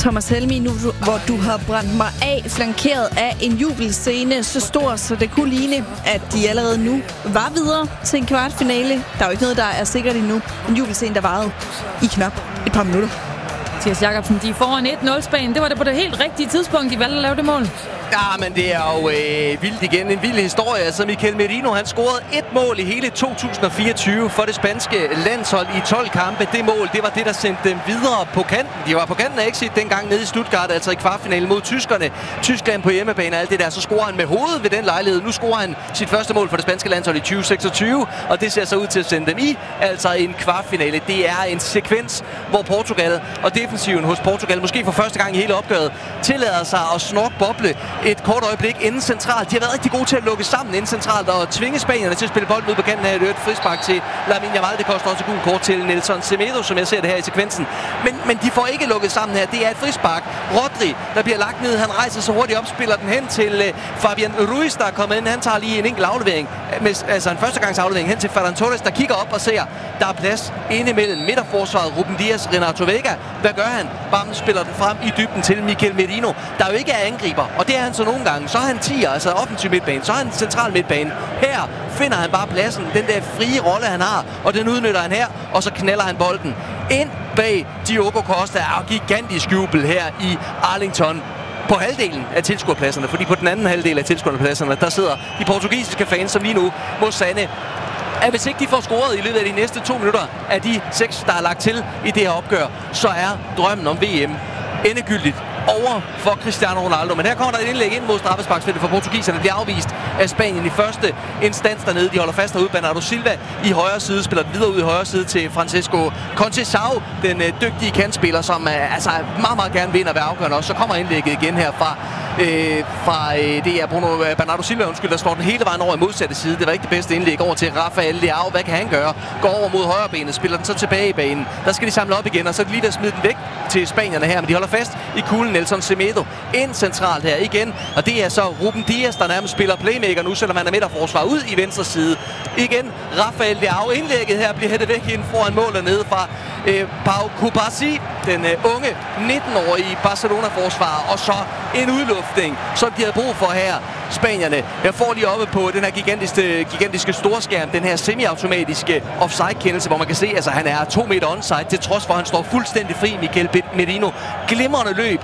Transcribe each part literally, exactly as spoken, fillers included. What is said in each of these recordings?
Thomas Helmig, nu hvor du har brændt mig af, flankeret af en jubelscene så stor, så det kunne ligne, at de allerede nu var videre til en kvartfinale. Der er jo ikke noget, der er sikkert endnu. En jubelscene, der varede i knap et par minutter. Mathias Jakobsen, de er foran et nul Spanien. Det var det på det helt rigtige tidspunkt, de valgte at lave det mål. Ja, men det er jo øh, vildt igen. En vild historie. Altså Mikel Merino, han scorede et mål i hele to tusind og fireogtyve for det spanske landshold i tolv kampe. Det mål, det var det, der sendte dem videre på kanten. De var på kanten af exit dengang nede i Stuttgart, altså i kvartfinalen mod tyskerne. Tyskland på hjemmebane og alt det der. Så scorer han med hovedet ved den lejlighed. Nu scorer han sit første mål for det spanske landshold i tyve seksogtyve, og det ser så ud til at sende dem i altså en kvartfinale. Det er en sekvens, hvor Portugal og defensiven hos Portugal, måske for første gang i hele opgøret, tillader sig at snorke boble et kort øjeblik inden centralt. De har været rigtig gode til at lukke sammen inden centralt og tvinge spanierne til at spille bolden ud på kanten af et øvrigt frispark til Lamine Yamal. Det koster også gul kort til Nelson Semedo, som jeg ser det her i sekvensen. Men, men de får ikke lukket sammen her. Det er et frispark. Rodri, der bliver lagt ned. Han rejser så hurtigt op, spiller den hen til uh, Fabian Ruiz, der er kommet ind. Han tager lige en enkelt aflevering, med, altså en førstegangsaflevering hen til Ferran Torres, der kigger op og ser, der er plads inde imellem midterforsvaret. Ruben Dias, Renato Vega. Hvad gør han? Bam, spiller den frem i dybden til Mikel Merino, der jo ikke er angriber. Og det er han så nogle gange. Så er han tier, altså offensiv midtbane. Så er han central midtbane. Her finder han bare pladsen. Den der frie rolle, han har. Og den udnytter han her. Og så knalder han bolden ind bag Diogo Costa. Og gigantisk jubel her i Arlington på halvdelen af tilskuerpladserne. Fordi på den anden halvdel af tilskuerpladserne, der sidder de portugisiske fans, som lige nu må sande, at hvis ikke de får scoret i løbet af de næste to minutter af de seks, der er lagt til i det her opgør, så er drømmen om V M endegyldigt over for Cristiano Ronaldo. Men her kommer der et indlæg ind mod straffesparksfeltet for portugiserne. Det bliver afvist af Spanien i første instans dernede. De holder fast herude. Bernardo Silva i højre side, spiller videre ud i højre side til Francisco Conceição, den øh, dygtige kantspiller, som øh, altså meget, meget gerne vinder ved afgørende også. Så kommer indlægget igen her fra, øh, fra øh, det er Bruno øh, Bernardo Silva, undskyld, der står den hele vejen over i modsatte side. Det var ikke det bedste indlæg over til Rafael Leao. Hvad kan han gøre? Går over mod højre benet, spiller den så tilbage i banen. Der skal de samle op igen, og så er det lige ved at smide den væk til spanierne her, men de holder fast i kuglen. Nelson Semedo ind centralt her igen, og det er så Ruben Dias, der nærmest spiller playmaker nu, selvom han er midterforsvar ud i venstre side. Igen Rafael Leao. Indlægget her bliver hættet væk ind foran målet nede fra øh, Pau Kubasi, den øh, unge nitten-årige Barcelona-forsvarer, og så en udluftning, som de havde brug for her. Spanierne, jeg får lige oppe på den her gigantiske, gigantiske storskærm, den her semi-automatiske offside-kendelse, hvor man kan se, at altså, han er to meter onside, til trods for, at han står fuldstændig fri, Mikel Merino. Glimrende løb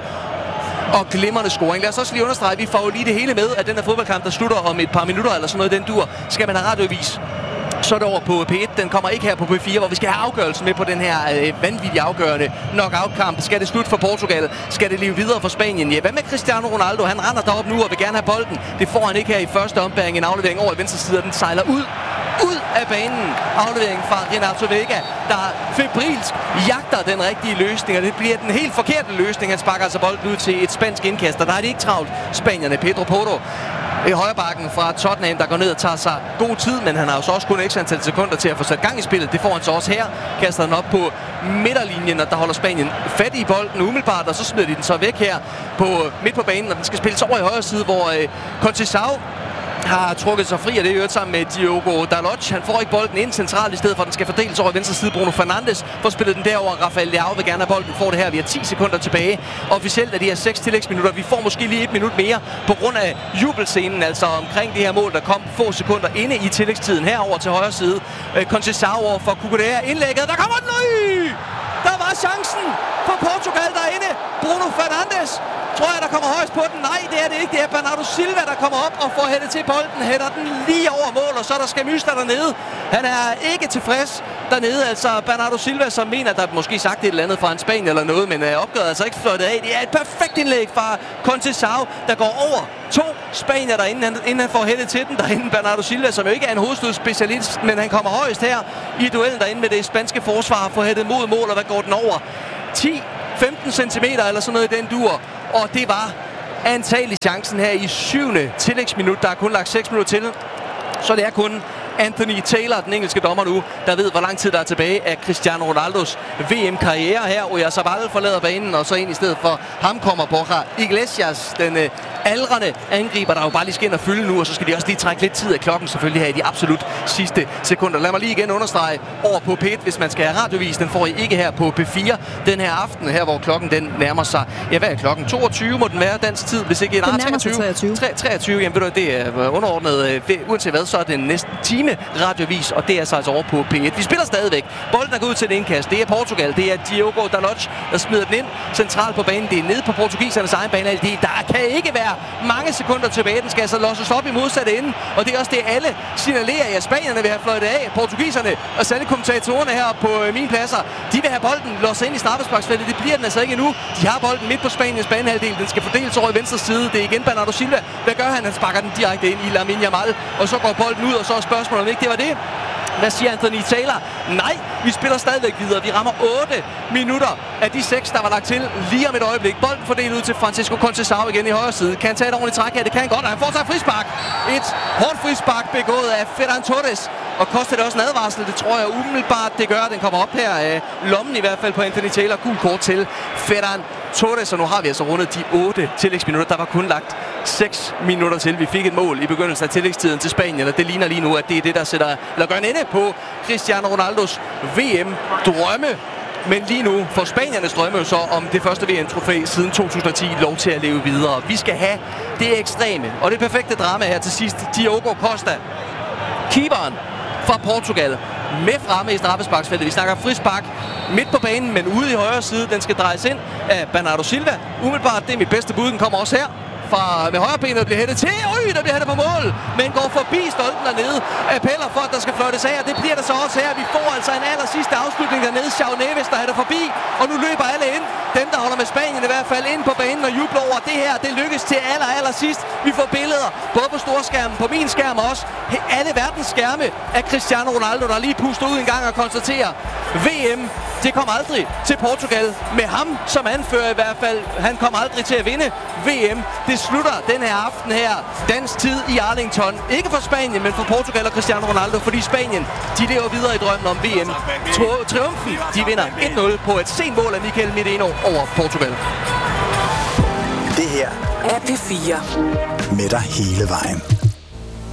og glimrende scoring. Lad os også lige understrege, at vi får jo lige det hele med, at den her fodboldkamp, der slutter om et par minutter eller sådan noget, den dur, skal man have radiovis. Så er det over på P et. Den kommer ikke her på P fire, hvor vi skal have afgørelsen med på den her øh, vanvittigt afgørende knockout-kamp. Skal det slutte for Portugal? Skal det leve videre for Spanien? Ja, hvad med Cristiano Ronaldo? Han render derop nu og vil gerne have bolden. Det får han ikke her i første ombæring. En aflevering over i venstre side, og den sejler ud. Ud af banen. Afleveringen fra Renato Vega, der febrilsk jagter den rigtige løsning, og det bliver den helt forkerte løsning. Han sparker altså bolden ud til et spansk indkast, og der er det ikke travlt. Spanierne, Pedro Porro i højrebakken fra Tottenham, der går ned og tager sig god tid, men han har jo så også kun ekstra antal sekunder til at få sat gang i spillet. Det får han så også her. Kaster den op på midterlinjen, og der holder Spanien fat i bolden umiddelbart, og så smider de den så væk her på midt på banen, og den skal spilles over i højre side, hvor øh, Conceição har trukket sig fri, og det er jo sammen med Diogo Dalot. Han får ikke bolden ind centralt, i stedet for at den skal fordeles over i venstre side. Bruno Fernandes får spillet den derover. Rafael Leao vil gerne have bolden. Får det her. Vi har ti sekunder tilbage. Officielt er de her seks tillægsminutter. Vi får måske lige et minut mere på grund af jubelscenen, altså omkring det her mål, der kom få sekunder inde i tillægstiden. Herover til højre side. Conceição over for Cucurella. Indlægget. Der kommer den ud! Der var chancen for Portugal derinde. Bruno Fernandes. Tror jeg, der kommer højst på den? Nej, det er det ikke. Det er Bernardo Silva, der kommer op og får hættet til bolden. Hætter den lige over mål, og så er der Skamysler dernede. Han er ikke tilfreds dernede. Altså Bernardo Silva, som mener, at der måske sagt et eller andet fra en Spanien eller noget, men øh, opgøret altså ikke fløjtet af. Det er et perfekt indlæg fra Conceição, der går over to spanier derinde, han, inden han får hættet til den. Derinde Bernardo Silva, som jo ikke er en hovedstødsspecialist, men han kommer højst her i duellen derinde med det spanske forsvar, får hættet mod mål, og hvad går den over? ti femten centimeter eller sådan noget i den dur. Og det var antagelig chancen her i syvende tillægsminut. Der er kun lagt seks minutter til. Så det er kun Anthony Taylor, den engelske dommer nu, der ved, hvor lang tid der er tilbage af Cristiano Ronaldos V M-karriere her. Oyarzabal forlader banen, og så ind i stedet for ham kommer Borja Iglesias, den øh, aldrende angriber, der jo bare lige skal ind og fylde nu, og så skal de også lige trække lidt tid af klokken selvfølgelig her i de absolut sidste sekunder. Lad mig lige igen understrege over på P et, hvis man skal have radiovis. Den får I ikke her på P fire den her aften, her hvor klokken den nærmer sig. Ja, hvad er klokken? toogtyve må den være dansk tid, hvis ikke en den nærmer sig treogtyve. treogtyve, jamen ved du, det er underordnet. Uanset hvad, så er det næsten time radiovis, og det er så altså over på P et. Vi spiller stadigvæk. Bolden er gået ud til et indkast. Det er Portugal. Det er Diogo Dalot, der smider den ind centralt på banen. Det er nede på portugisernes egen bane. Der kan ikke være mange sekunder tilbage. Den skal altså losses op i modsatte ende, og det er også det, alle signalerer, at spanierne vil have fløjtet af. Portugiserne og særligt kommentatorerne her på mine pladser, de vil have bolden losset ind i straffesparksfeltet. Det bliver den altså ikke endnu. De har bolden midt på Spaniens banehalvdel. Den skal fordeles over i venstre side. Det er igen Bernardo Silva. Hvad gør han? Han sparker den direkte ind i Lamine Yamal, og så går bolden ud, og så er spørgsmålet, om ikke det var det. Hvad siger Anthony Taylor? Nej, vi spiller stadigvæk videre. Vi rammer otte minutter af de seks, der var lagt til lige om et øjeblik. Bolden fordelt ud til Francisco Conceição igen i højre side. Kan han tage et ordentligt træk her? Det kan han godt, og han får sig frispark. Et hårdt frispark begået af Ferran Torres. Og koster det også en advarsel? Det tror jeg umiddelbart, det gør. Den kommer op her af lommen i hvert fald på Anthony Taylor. Gul kort til Ferran Torres, og nu har vi altså rundet de otte tillægsminutter. Der var kun lagt seks minutter til. Vi fik et mål i begyndelsen af tillægstiden til Spanien, og det ligner lige nu, at det er det, der sætter, eller gør en ende på Cristiano Ronaldos V M-drømme. Men lige nu får spaniernes drømme jo så om det første V M-trofæ siden to tusind og ti lov til at leve videre. Vi skal have det ekstreme og det perfekte drama her til sidst. Diogo Costa, keeperen fra Portugal, med fremme i straffesparksfeltet. Vi snakker frispark midt på banen, men ude i højre side. Den skal drejes ind af Bernardo Silva. Umiddelbart, det er mit bedste bud. Den kommer også her. Fra med højre benet bliver hættet til. Øj, der bliver hættet på mål. Men går forbi stolpen dernede. Appeller for, at der skal fløjtes af. Og det bliver der så også her. Vi får altså en aller sidste afslutning dernede. João Neves, der hætter forbi. Og nu løber alle ind. Dem, der holder med Spanien i hvert fald ind på banen og jubler over det her. Det lykkes til aller, aller sidst. Vi får billeder, både på storskærmen, på min skærm også. Alle verdens skærme af Cristiano Ronaldo, der lige puster ud en gang og konstaterer. V M, det kom aldrig til Portugal. Med ham som anfører i hvert fald. Han kom aldrig til at vinde V M. Det slutter den her aften her. Dansk tid i Arlington. Ikke for Spanien, men for Portugal og Cristiano Ronaldo. Fordi Spanien, de lever videre i drømmen om V M. Triumfen, de vinder et nul på et sent mål af Mikel Merino over Portugal. Det her er P fire. Med dig hele vejen.